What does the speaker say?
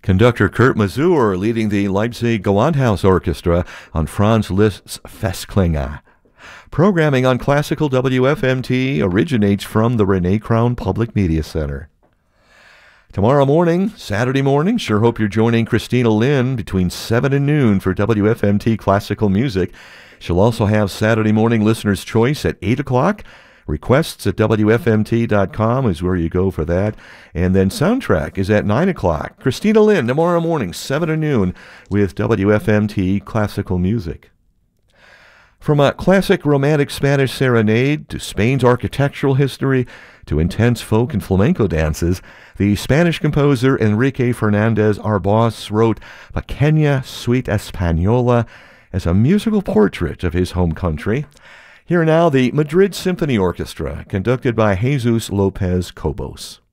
Conductor Kurt Masur leading the Leipzig Gewandhaus Orchestra on Franz Liszt's Festklänge. Programming on Classical WFMT originates from the Renee Crown Public Media Center. Tomorrow morning, Saturday morning, sure hope you're joining Christina Lynn between 7 and noon for WFMT Classical Music. She'll also have Saturday morning Listener's Choice at 8 o'clock. Requests at WFMT.com is where you go for that. And then Soundtrack is at 9 o'clock. Christina Lynn tomorrow morning, 7 to noon with WFMT Classical Music. From a classic romantic Spanish serenade to Spain's architectural history to intense folk and flamenco dances, the Spanish composer Enrique Fernandez Arbós wrote Pequeña Suite Española as a musical portrait of his home country. Here now, the Madrid Symphony Orchestra, conducted by Jesus Lopez Cobos.